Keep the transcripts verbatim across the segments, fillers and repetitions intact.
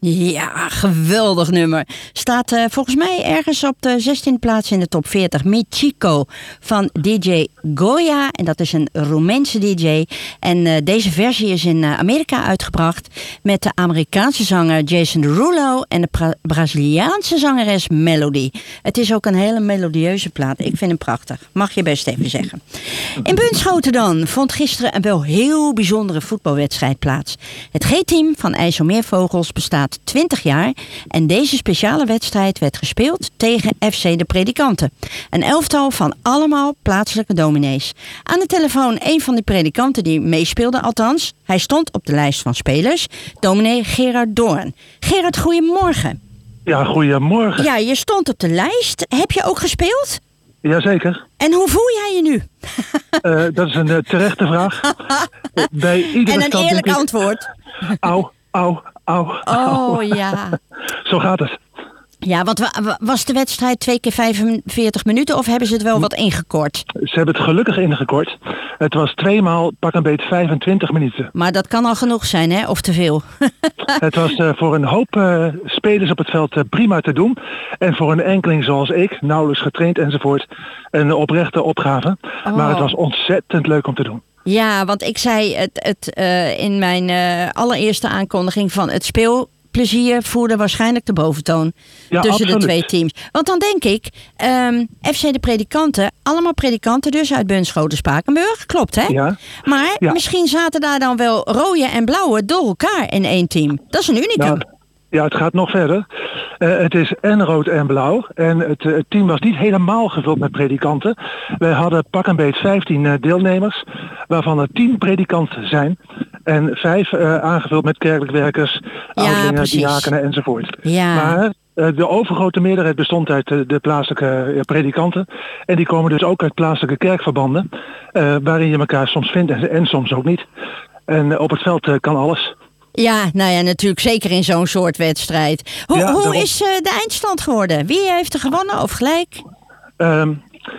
Ja, geweldig nummer. Staat uh, volgens mij ergens op de zestiende plaats in de top veertig. Mi Chico van D J Goya. En dat is een Roemeense D J. En uh, deze versie is in uh, Amerika uitgebracht met de Amerikaanse zanger Jason Derulo en de Bra- Braziliaanse zangeres Melody. Het is ook een hele melodieuze plaat. Ik vind hem prachtig. Mag je best even zeggen. In Bunschoten dan vond gisteren een wel heel bijzondere voetbalwedstrijd plaats. Het G-team van IJsselmeervogels bestaat twintig jaar en deze speciale wedstrijd werd gespeeld tegen F C de Predikanten. Een elftal van allemaal plaatselijke dominees. Aan de telefoon een van die predikanten die meespeelde, althans. Hij stond op de lijst van spelers, dominee Gerard Doorn. Gerard, goedemorgen. Ja, goedemorgen. Ja, je stond op de lijst. Heb je ook gespeeld? Jazeker. En hoe voel jij je nu? Uh, dat is een uh, terechte vraag. Bij iedere en een stand eerlijk ik, antwoord. Au, au, au. Oh, au. ja. Zo gaat het. Ja, want was de wedstrijd twee keer vijfenveertig minuten of hebben ze het wel wat ingekort? Ze hebben het gelukkig ingekort. Het was tweemaal pak een beet vijfentwintig minuten. Maar dat kan al genoeg zijn, hè? Of te veel? Het was uh, voor een hoop uh, spelers op het veld uh, prima te doen. En voor een enkeling zoals ik, nauwelijks getraind enzovoort, een oprechte opgave. Oh. Maar het was ontzettend leuk om te doen. Ja, want ik zei het, het uh, in mijn uh, allereerste aankondiging van het speel... plezier voerde waarschijnlijk de boventoon ja, tussen absoluut. de twee teams. Want dan denk ik, um, F C de Predikanten, allemaal predikanten dus uit Bunschoten-Spakenburg, klopt hè? Ja. Maar ja. misschien zaten daar dan wel rode en blauwe door elkaar in één team. Dat is een unicum. Nou, ja, het gaat nog verder. Uh, het is en rood en blauw. En het, uh, het team was niet helemaal gevuld met predikanten. Wij hadden pak een beet vijftien uh, deelnemers, waarvan er tien predikanten zijn. En vijf uh, aangevuld met kerkelijk werkers, ja, ouderlingen, diakenen enzovoort. Ja. Maar uh, de overgrote meerderheid bestond uit uh, de plaatselijke uh, predikanten. En die komen dus ook uit plaatselijke kerkverbanden, uh, waarin je elkaar soms vindt en, en soms ook niet. En uh, op het veld uh, kan alles. Ja, nou ja, natuurlijk zeker in zo'n soort wedstrijd. Ho- ja, hoe is uh, de eindstand geworden? Wie heeft er gewonnen of gelijk? Um,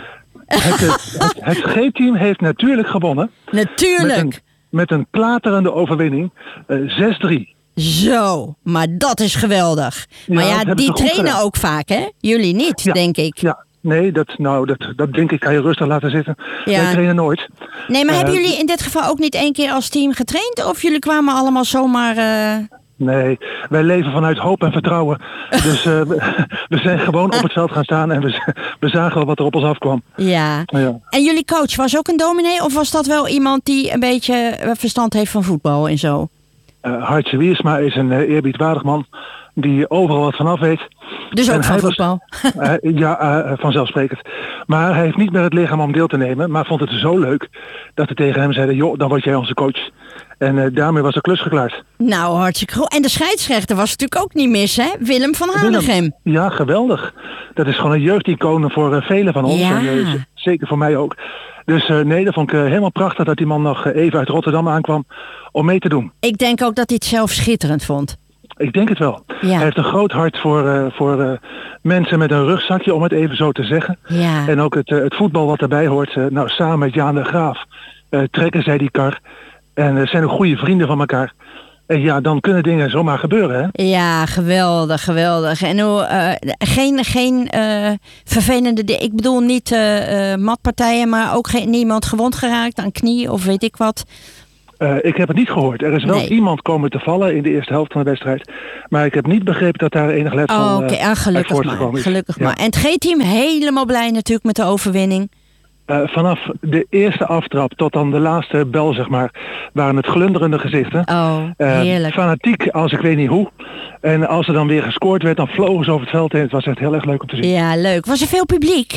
het het, het G-team heeft natuurlijk gewonnen. Natuurlijk. Met een, met een klaterende overwinning. Uh, zes drie. Zo, maar dat is geweldig. Ja, maar ja, die trainen gedaan. Ook vaak, hè? Jullie niet, ja, denk ik. Ja. Nee, dat, nou, dat, dat denk ik, kan je rustig laten zitten. Ja. Wij trainen nooit. Nee, maar uh, hebben jullie in dit geval ook niet één keer als team getraind? Of jullie kwamen allemaal zomaar... Uh... Nee, wij leven vanuit hoop en vertrouwen. Dus uh, we zijn gewoon op het veld gaan staan en we, we zagen wel wat er op ons afkwam. Ja. ja. En jullie coach was ook een dominee? Of was dat wel iemand die een beetje verstand heeft van voetbal en zo? Uh, Hartje Wiersma is een uh, eerbiedwaardig man die overal wat vanaf weet. Dus ook en van voetbal? Was, uh, ja, uh, vanzelfsprekend. Maar hij heeft niet meer het lichaam om deel te nemen, maar vond het zo leuk dat we tegen hem zeiden, joh, dan word jij onze coach. En uh, daarmee was de klus geklaard. Nou, hartstikke goed. En de scheidsrechter was natuurlijk ook niet mis, hè? Willem van Hanegem. Ja, geweldig. Dat is gewoon een jeugdicoon voor uh, velen van ons. Ja. En, uh, z- zeker voor mij ook. Dus uh, nee, dat vond ik uh, helemaal prachtig dat die man nog uh, even uit Rotterdam aankwam om mee te doen. Ik denk ook dat hij het zelf schitterend vond. Ik denk het wel. Ja. Hij heeft een groot hart voor, uh, voor uh, mensen met een rugzakje, om het even zo te zeggen. Ja. En ook het, uh, het voetbal wat erbij hoort. Uh, nou, samen met Jaan de Graaf uh, trekken zij die kar. En uh, zijn ook goede vrienden van elkaar. En ja, dan kunnen dingen zomaar gebeuren, hè? Ja, geweldig, geweldig. En hoe, uh, geen, geen uh, vervelende... De- ik bedoel niet uh, uh, matpartijen, maar ook geen, niemand gewond geraakt aan knie of weet ik wat... Uh, ik heb het niet gehoord. Er is wel nee. iemand komen te vallen in de eerste helft van de wedstrijd. Maar ik heb niet begrepen dat daar enig letsel oh, okay. uh, ah, gelukkig maar, is. Gelukkig ja. maar. En het G-team helemaal blij natuurlijk met de overwinning. Uh, vanaf de eerste aftrap tot dan de laatste bel, zeg maar, waren het glunderende gezichten. Oh, heerlijk. Uh, fanatiek als ik weet niet hoe. En als er dan weer gescoord werd, dan vlogen ze over het veld heen. Het was echt heel erg leuk om te zien. Ja, leuk. Was er veel publiek?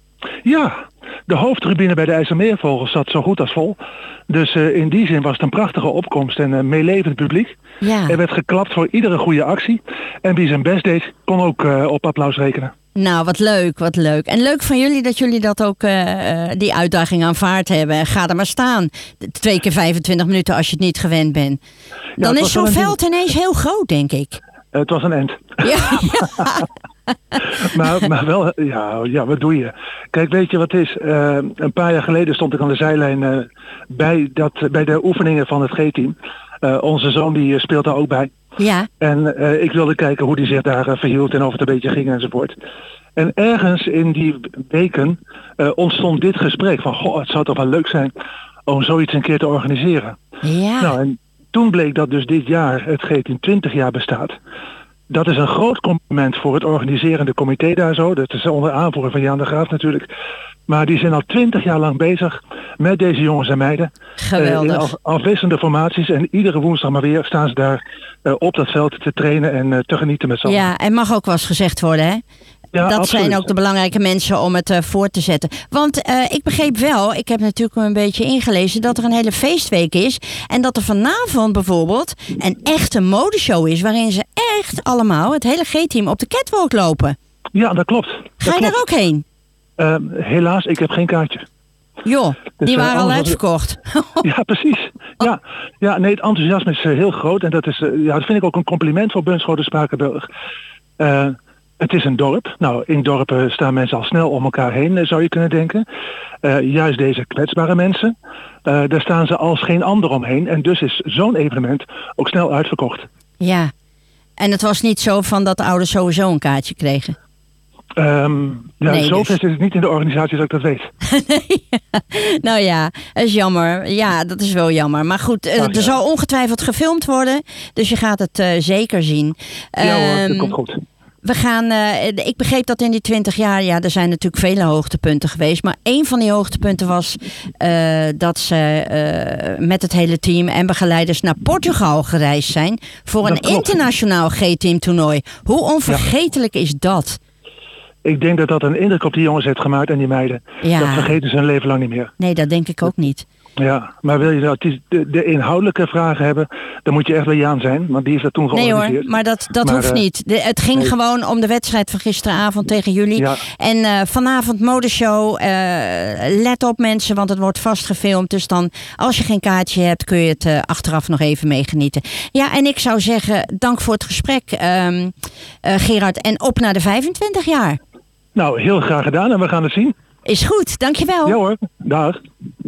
Ja, de hoofdtribune bij de IJsselmeervogels zat zo goed als vol. Dus uh, in die zin was het een prachtige opkomst en uh, meelevend publiek. Ja. Er werd geklapt voor iedere goede actie. En wie zijn best deed, kon ook uh, op applaus rekenen. Nou, wat leuk, wat leuk. En leuk van jullie dat jullie dat ook, uh, die uitdaging aanvaard hebben. Ga er maar staan. Twee keer vijfentwintig minuten als je het niet gewend bent. Dan ja, is zo'n veld ding. Ineens heel groot, denk ik. Uh, het was een end. Ja, ja. maar, maar wel, ja, ja, wat doe je? Kijk, weet je wat het is? Uh, een paar jaar geleden stond ik aan de zijlijn uh, bij, dat, bij de oefeningen van het G-team. Uh, onze zoon die speelt daar ook bij. Ja. En uh, ik wilde kijken hoe die zich daar uh, verhield en of het een beetje ging enzovoort. En ergens in die weken uh, ontstond dit gesprek van, goh, het zou toch wel leuk zijn om zoiets een keer te organiseren. Ja. Nou, en toen bleek dat dus dit jaar het G tien twintig jaar bestaat. Dat is een groot compliment voor het organiserende comité daar zo. Dat is onder aanvoering van Jan de Graaf natuurlijk. Maar die zijn al twintig jaar lang bezig met deze jongens en meiden. Geweldig. Uh, in af, afwisselende formaties. En iedere woensdag maar weer staan ze daar uh, op dat veld te trainen en uh, te genieten met z'n allen. Ja, en mag ook wel eens gezegd worden, hè? Ja, dat absoluut. zijn ook de belangrijke mensen om het uh, voor te zetten. Want uh, ik begreep wel, ik heb natuurlijk een beetje ingelezen, dat er een hele feestweek is. En dat er vanavond bijvoorbeeld een echte modeshow is, waarin ze echt allemaal, het hele G-team, op de catwalk lopen. Ja, dat klopt. Dat Ga je klopt. daar ook heen? Uh, helaas, ik heb geen kaartje. Joh, dus, die uh, waren al was uitverkocht. Ja, precies. Ja, ja, nee, het enthousiasme is uh, heel groot. En dat, is, uh, ja, dat vind ik ook een compliment voor Bunschoten Spakenburg. Uh, het is een dorp. Nou, in dorpen staan mensen al snel om elkaar heen, zou je kunnen denken. Uh, juist deze kwetsbare mensen. Uh, daar staan ze als geen ander omheen. En dus is zo'n evenement ook snel uitverkocht. Ja, en het was niet zo van dat de ouders sowieso een kaartje kregen. Um, ja, nee, zover dus. is het niet in de organisatie dat ik dat weet. Nou ja, dat is jammer. Ja, dat is wel jammer. Maar goed, uh, Ach, er ja. zal ongetwijfeld gefilmd worden. Dus je gaat het uh, zeker zien. Ja hoor, dat Um, komt goed. We gaan, uh, ik begreep dat in die twintig jaar, ja, er zijn natuurlijk vele hoogtepunten geweest. Maar één van die hoogtepunten was uh, dat ze uh, met het hele team en begeleiders naar Portugal gereisd zijn. Voor Dat een klopt. internationaal G-team toernooi. Hoe onvergetelijk ja. is dat? Ik denk dat dat een indruk op die jongens heeft gemaakt en die meiden. Ja. Dat vergeten ze hun leven lang niet meer. Nee, dat denk ik ook niet. Ja, maar wil je dat die, de, de inhoudelijke vragen hebben, dan moet je echt bij Jaan zijn, want die heeft dat toen Nee georganiseerd. hoor, maar dat, dat Maar, hoeft uh, niet. De, het ging nee. gewoon om de wedstrijd van gisteravond tegen jullie. Ja. En uh, vanavond modeshow. Uh, let op mensen, want het wordt vast gefilmd. Dus dan, als je geen kaartje hebt, kun je het uh, achteraf nog even meegenieten. Ja, en ik zou zeggen, dank voor het gesprek, um, uh, Gerard. En op naar de vijfentwintig jaar. Nou, heel graag gedaan en we gaan het zien. Is goed, dankjewel. Ja hoor, dag.